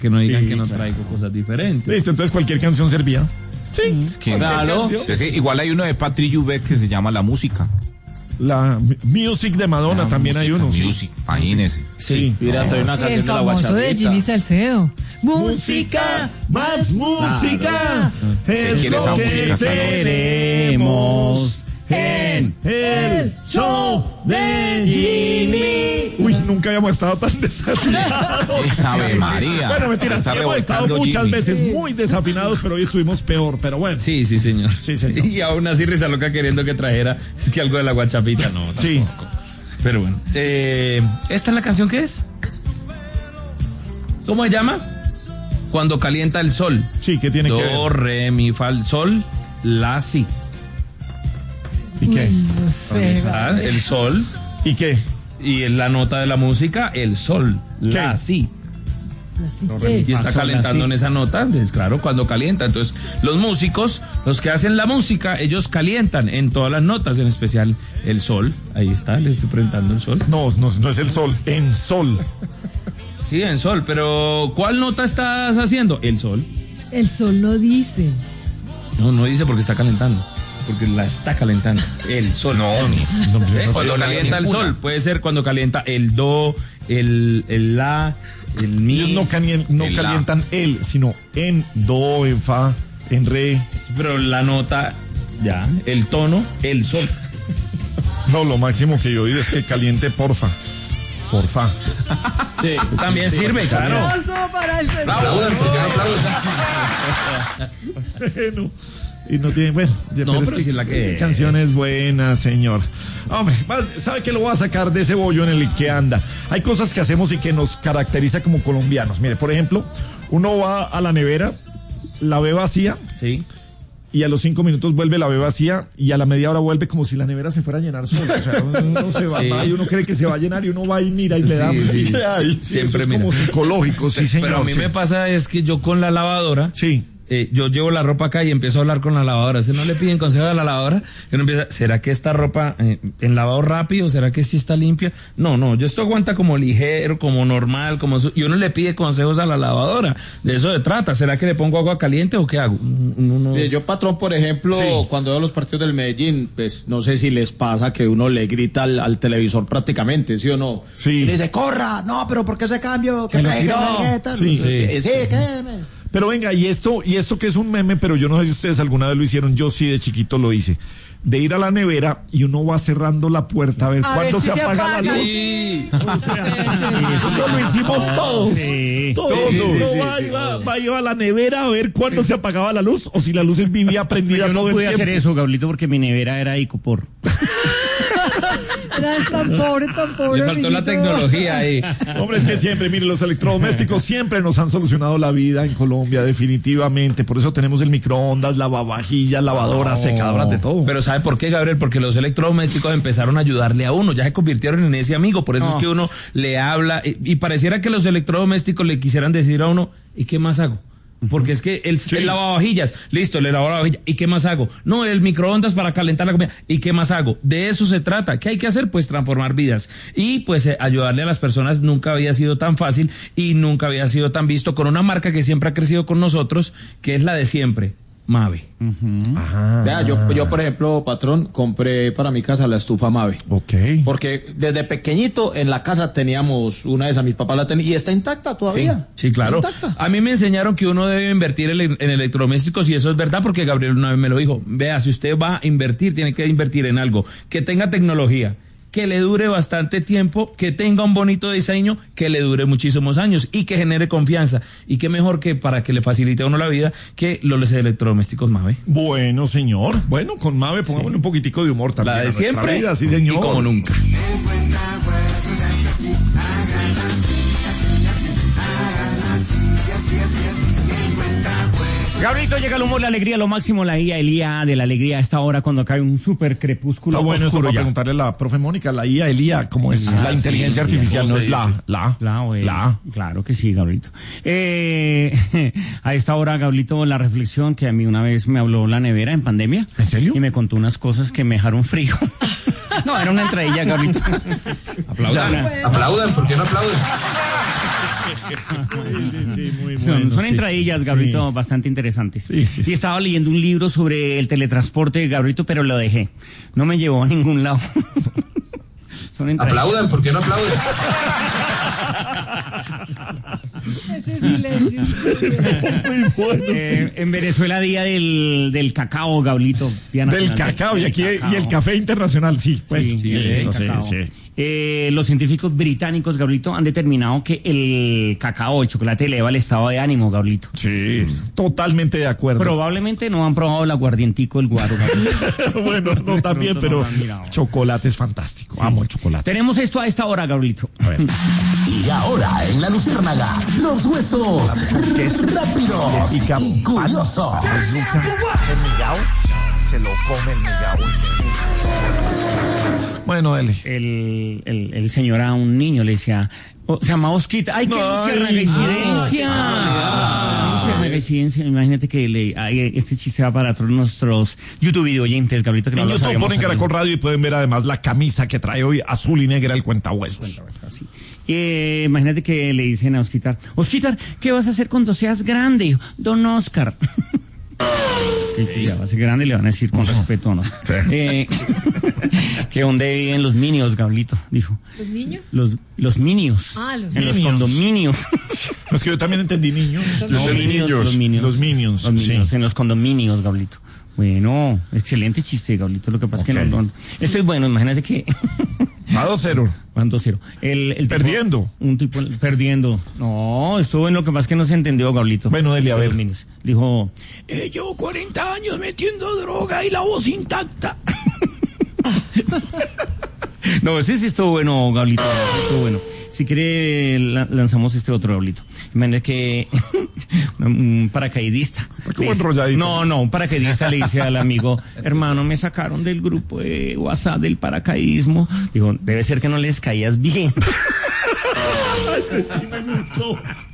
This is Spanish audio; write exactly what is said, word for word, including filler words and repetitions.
que no digan Sí, que no claro. traigo cosas diferentes. Listo, entonces cualquier canción servía. Sí, Es que, Claro. es que igual hay uno de Patrick Juvet que se llama La Música. La Music de Madonna La también música, hay uno. sí. Music, imagínese. Sí. Mira, trae una El canción de la famoso de Jimmy guachapita. Salcedo. Música, más música. Es quiere lo esa que música? queremos en el show de Jimmy. Uy, nunca habíamos estado tan desafinados. Ave María. Bueno, mentira, Se está sí hemos estado revolcando muchas Jimmy. veces muy desafinados, pero hoy estuvimos peor. Pero bueno, Sí, sí, señor. Sí, señor. Y aún así Risa Loca queriendo que trajera es que algo de la guachapita, no. sí. Pero bueno. Eh, ¿Esta es la canción que es? ¿Cómo se llama? Cuando calienta el sol. Sí, ¿qué tiene que Do, ver? re, mi, fa, sol, la, si. ¿Y qué? No sé. Ah, el sol. ¿Y qué? Y en la nota de la música, el sol, la, ¿Qué? si. Así Y que, está Fa, sol, la, calentando si. en esa nota, pues, claro, cuando calienta. Entonces, los músicos, los que hacen la música, ellos calientan en todas las notas, en especial el sol. Ahí está, le estoy presentando el sol. No, no, no es el sol, en sol. Sí, en sol, pero ¿cuál nota estás haciendo? El sol. el sol no dice. No, no dice porque está calentando. Porque la está calentando. El sol. No, ¿Eh? no, no, ¿Eh? no Cuando tengo calienta el ninguna. sol. Puede ser cuando calienta el do, el, el la, el mi. Ellos no, calien- no El la. calientan el, sino en do, en fa, en re. Pero la nota, ya, el tono, el sol. No, lo máximo que yo digo es que caliente porfa. Porfa. Sí, también sirve, claro. Aplauso para el señor. Bueno, y no tiene, bueno, ya- No, es pero sí es la que es. canciones buenas, señor. Hombre, va- ¿sabe que lo voy a sacar de ese bollo en el que anda? Hay cosas que hacemos y que nos caracteriza como colombianos. Mire, por ejemplo, uno va a la nevera, la ve vacía Sí. y a los cinco minutos vuelve, la ve vacía y a la media hora vuelve como si la nevera se fuera a llenar sola. O sea, uno se va, Sí. va y uno cree que se va a llenar y uno va y mira y le da. Sí, sí. y le da, y- sí, Siempre eso es como mira. psicológico, sí, señor. Pero a mí sí. me pasa es que yo con la lavadora, Sí. eh, yo llevo la ropa acá y empiezo a hablar con la lavadora. Si no le piden consejo a la lavadora, y uno empieza, ¿será que esta ropa eh, en lavado rápido? ¿Será que sí está limpia? No, no, yo esto aguanta como ligero, como normal, como su- y uno le pide consejos a la lavadora. De eso se trata. ¿Será que le pongo agua caliente o qué hago? Uno no- Mire, yo, patrón, por ejemplo, Sí. cuando veo los partidos del Medellín, pues no sé si les pasa que uno le grita al, al televisor prácticamente, ¿sí o no? Sí. Y le dice, corra, no, pero ¿por qué ese cambio? ¿Qué Se lo me- tiró. qué me- qué tal? Sí. Eh, sí, ¿qué me- Pero venga, y esto, y esto que es un meme, pero yo no sé si ustedes alguna vez lo hicieron, yo sí de chiquito lo hice. De ir a la nevera y uno va cerrando la puerta a ver A cuándo ver si se se apaga la apaga. luz. Sí. O sea, eso lo hicimos todos. Sí. Todos. Sí, sí, Uno sí, va, sí, iba, va, iba a la nevera a ver cuándo se apagaba la luz o si la luz vivía prendida Yo no todo pude el tiempo. hacer eso, Gablito, porque mi nevera era Icopor. Eras tan pobre, tan pobre. Le faltó la amiguito. tecnología ahí. Hombre, es que siempre, mire, los electrodomésticos siempre nos han solucionado la vida en Colombia, definitivamente. Por eso tenemos el microondas, lavavajillas, lavadoras, secadoras, de todo. Pero ¿sabe por qué, Gabriel? Porque los electrodomésticos empezaron a ayudarle a uno, ya se convirtieron en ese amigo, por eso es que uno le habla y, y pareciera que los electrodomésticos le quisieran decir a uno, ¿y qué más hago? Porque es que el, el lavavajillas, listo, le lavo la vajilla, ¿y qué más hago? No, el microondas para calentar la comida, ¿y qué más hago? De eso se trata. ¿Qué hay que hacer? Pues transformar vidas. Y pues eh, ayudarle a las personas nunca había sido tan fácil y nunca había sido tan visto con una marca que siempre ha crecido con nosotros, que es la de siempre, Mave. Ajá. Vea, yo, yo, por ejemplo, patrón, compré para mi casa la estufa Mave. Ok. Porque desde pequeñito en la casa teníamos una de esas, mis papás la tenían, y está intacta todavía. Sí, claro. Intacta. A mí me enseñaron que uno debe invertir en, en electrodomésticos y eso es verdad porque Gabriel una vez me lo dijo. Vea, si usted va a invertir, tiene que invertir en algo que tenga tecnología, que le dure bastante tiempo, que tenga un bonito diseño, que le dure muchísimos años y que genere confianza. Y qué mejor que para que le facilite a uno la vida que los electrodomésticos Mave. Bueno, señor. Bueno, con Mave pongámosle un poquitico de humor también. La a de nuestra siempre vida, sí, señor. y como nunca. Gabrielito, llega el humor, la alegría, lo máximo, la I A, el I A de la alegría a esta hora cuando cae un súper crepúsculo Está bueno eso oscuro para ya. preguntarle a la profe Mónica, la I A, el I A, ¿cómo es? Ah, la inteligencia sí, artificial, ¿cómo no se es la, dice? la, La, güey. la. Claro que sí, Gabrielito. Eh, a esta hora, Gabrielito, la reflexión que a mí una vez me habló la nevera en pandemia. ¿En serio? Y me contó unas cosas que me dejaron frío. No, era una entradilla, Gabrielito. Aplaudan. Aplaudan, ¿por qué no aplauden? sí, sí, muy Son, bueno, son sí. entradillas, Gabrito, Sí. bastante interesantes. Sí, sí, y sí. estaba leyendo un libro sobre el teletransporte, Gabrito, pero lo dejé. No me llevó a ningún lado. Son entradillas. Aplaudan, ¿por qué no aplauden? Ese silencio. Muy bueno, Eh, en Venezuela, día del, del cacao, Gablito. Día Del nacional cacao y del aquí cacao. y el café internacional, sí. Pues, Sí, sí, el eso sí, cacao. sí. Eh, los científicos británicos, Gablito, han determinado que el cacao, el chocolate, eleva el estado de ánimo, Gablito. Sí, totalmente de acuerdo. Probablemente no han probado el aguardientico, el guaro, Gablito. bueno, no De también, pronto pero no lo han mirado. chocolate es fantástico. Amo el chocolate. Tenemos esto a esta hora, Gablito. A ver. Y ahora en la Luciérnaga, los huesos rápidos Y y, cam- curiosos. El migao se lo come el migao. Bueno, Eli. El, el, el señor a un niño le decía, oh, se llama Osquita, ¡ay, qué Ay, luciérnaga-incidencia! ay, Luciérnaga-incidencia, imagínate que le, ay, este chiste va para todos nuestros YouTube video oyentes, Gablito, que no En lo YouTube sabíamos ponen también. Caracol Radio y pueden ver además la camisa que trae hoy azul y negra el cuentahuesos. Así. Eh, imagínate que le dicen a Osquitar, Osquitar, ¿qué vas a hacer cuando seas grande? Don Oscar. Que ya va a ser grande, le van a decir con respeto, ¿no? Sí. Eh, que donde viven los minios, Gablito, dijo. ¿Los niños? Los, los minios. Ah, los En los minions. condominios. No, es que yo también entendí niños. No, Los minions, niños. los minions. Los minions, Los minions, sí. en los condominios, Gablito. Bueno, excelente chiste, Gablito. Lo que pasa es Ok. que no, no. Esto es bueno, imagínate que. A dos cero. Van dos cero. El, el tipo- Perdiendo. un tipo perdiendo. No, estuvo en lo que pasa es que no se entendió, Gablito. Bueno, Deli, a ver. Los niños. Dijo, eh, llevo cuarenta años metiendo droga y la voz intacta. No, ese sí estuvo bueno, Gablito. ese estuvo bueno. Si quiere, la- lanzamos este otro, Gablito. Imagínate que un paracaidista. Está como le dice- enrolladito. No, no, un paracaidista le dice al amigo, hermano, me sacaron del grupo de WhatsApp del paracaidismo. Dijo, debe ser que no les caías bien. Ese sí me gustó.